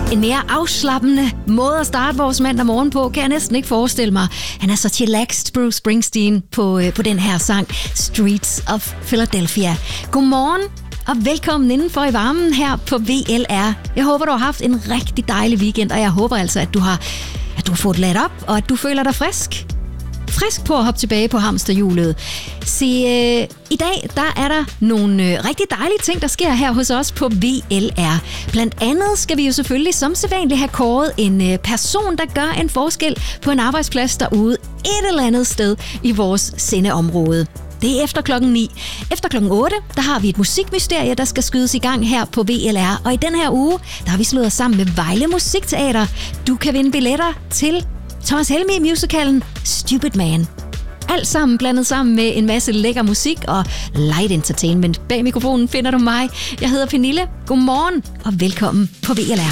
En mere afslappende måde at starte vores mandag morgen på, kan jeg næsten ikke forestille mig. Han er så chillaxed, Bruce Springsteen, på den her sang, Streets of Philadelphia. Godmorgen og velkommen indenfor i varmen her på VLR. Jeg håber, du har haft en rigtig dejlig weekend, og jeg håber altså, at du har fået ladt op, og at du føler dig frisk på at hoppe tilbage på hamsterhjulet. Se, i dag der er der nogle rigtig dejlige ting, der sker her hos os på VLR. Blandt andet skal vi jo selvfølgelig som sædvanligt have kåret en person, der gør en forskel på en arbejdsplads derude et eller andet sted i vores sendeområde. Det er efter klokken 9. Efter klokken 8, der har vi et musikmysterie, der skal skydes i gang her på VLR. Og i den her uge, der har vi slået os sammen med Vejle Musikteater. Du kan vinde billetter til Thomas Helmig-musicalen Stupid Man. Alt sammen blandet sammen med en masse lækker musik og light entertainment. Bag mikrofonen finder du mig. Jeg hedder Pernille. Godmorgen og velkommen på VLR.